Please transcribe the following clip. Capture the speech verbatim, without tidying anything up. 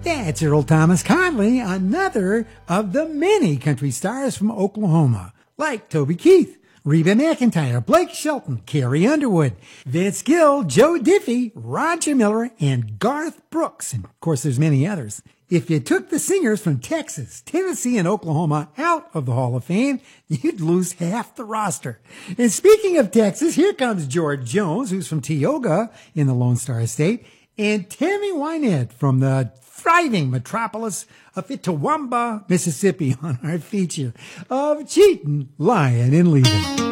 That's Earl Thomas Conley, another of the many country stars from Oklahoma, like Toby Keith, Reba McEntire, Blake Shelton, Carrie Underwood, Vince Gill, Joe Diffie, Roger Miller, and Garth Brooks. And of course, there's many others. If you took the singers from Texas, Tennessee, and Oklahoma out of the Hall of Fame, you'd lose half the roster. And speaking of Texas, here comes George Jones, who's from Tioga in the Lone Star State, and Tammy Wynette from the thriving metropolis of Itawamba, Mississippi, on our feature of Cheatin', Lyin', and Leavin'.